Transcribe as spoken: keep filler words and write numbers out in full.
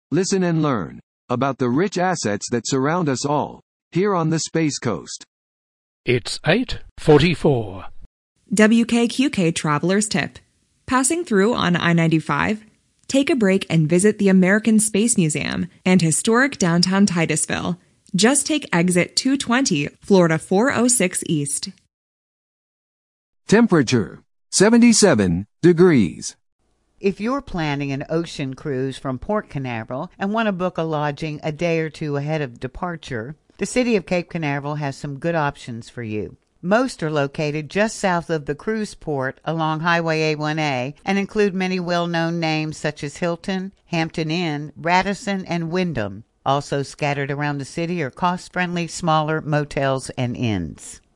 Listen and learn about the rich assets that surround us all here on the Space Coast. It's eight forty-four. W K Q K Traveler's Tip. Passing through on I ninety-five? Take a break and visit the American Space Museum and historic downtown Titusville. Just take exit two twenty, Florida four oh six East. Temperature, seventy-seven degrees. If you're planning an ocean cruise from Port Canaveral and want to book a lodging a day or two ahead of departure, the city of Cape Canaveral has some good options for you. Most are located just south of the cruise port along Highway A one A and include many well-known names such as Hilton, Hampton Inn, Radisson, and Wyndham. Also scattered around the city are cost-friendly smaller motels and inns.